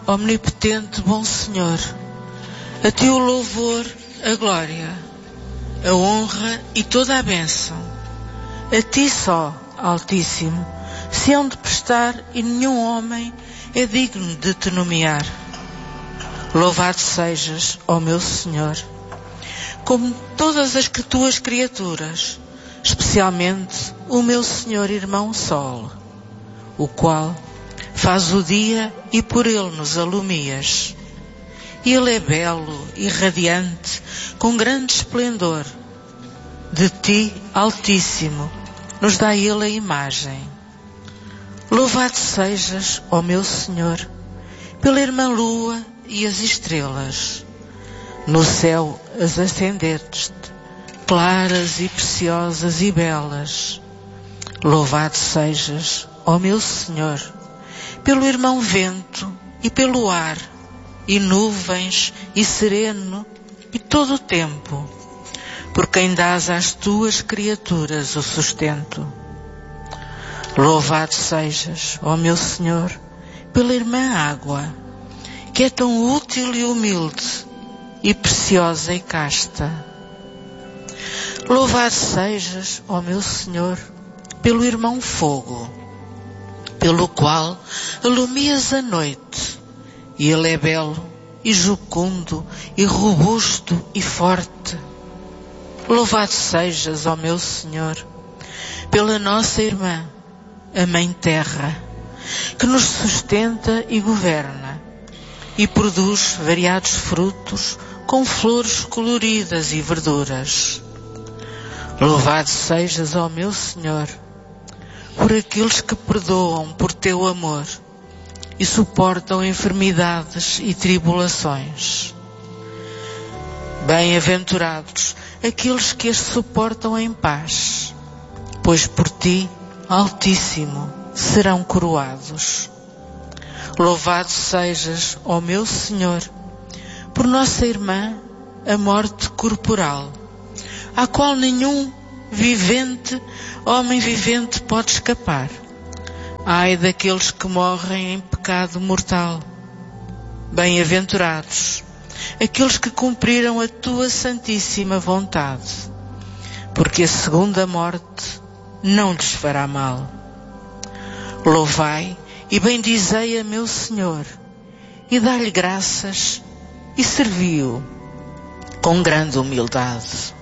omnipotente bom Senhor, a ti o louvor, a glória, a honra e toda a bênção. A ti só, Altíssimo, se hão de prestar e nenhum homem é digno de te nomear. Louvado sejas, ó meu Senhor, como todas as tuas criaturas, especialmente o meu Senhor irmão Sol, o qual faz o dia e por ele nos alumias. Ele é belo e radiante, com grande esplendor. De ti, Altíssimo, nos dá ele a imagem. Louvado sejas, ó meu Senhor, pela irmã Lua e as estrelas. No céu as acendeste, claras e preciosas e belas. Louvado sejas, ó meu Senhor, pelo irmão Vento e pelo ar, e nuvens e sereno e todo o tempo, por quem dás às tuas criaturas o sustento. Louvado sejas, ó meu Senhor, pela irmã Água, que é tão útil e humilde, e preciosa e casta. Louvado sejas, ó meu Senhor, pelo irmão Fogo, pelo qual alumias a noite, e ele é belo, e jucundo, e robusto, e forte. Louvado sejas, ó meu Senhor, pela nossa irmã, a Mãe Terra, que nos sustenta e governa, e produz variados frutos com flores coloridas e verduras. Louvado sejas, ó meu Senhor, por aqueles que perdoam por teu amor e suportam enfermidades e tribulações. Bem-aventurados aqueles que as suportam em paz, pois por ti, Altíssimo, serão coroados. Louvado sejas, ó meu Senhor, por nossa irmã, a morte corporal, à qual nenhum homem vivente pode escapar. Ai daqueles que morrem em pecado mortal. Bem-aventurados aqueles que cumpriram a tua santíssima vontade, porque a segunda morte não lhes fará mal. Louvai e bendizei a meu Senhor, e dai-lhe graças, e servi-o com grande humildade.